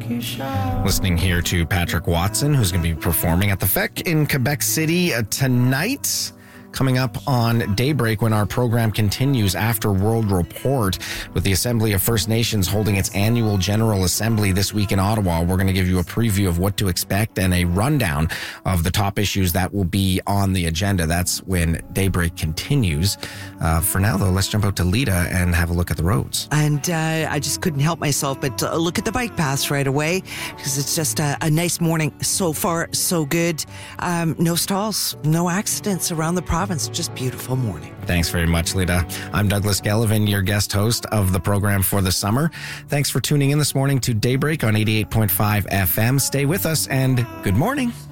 Listening here to Patrick Watson, who's going to be performing at the FEC in Quebec City tonight. Coming up on Daybreak when our program continues after World Report with the Assembly of First Nations holding its annual General Assembly this week in Ottawa. We're going to give you a preview of what to expect and a rundown of the top issues that will be on the agenda. That's when Daybreak continues. For now, though, let's jump out to Lita and have a look at the roads. And I just couldn't help myself but look at the bike paths right away because it's just a nice morning. So far, so good. No stalls, no accidents around the province. Just beautiful morning. Thanks very much, Lita. I'm Douglas Gellivan, your guest host of the program for the summer. Thanks for tuning in this morning to Daybreak on 88.5 FM. Stay with us and good morning.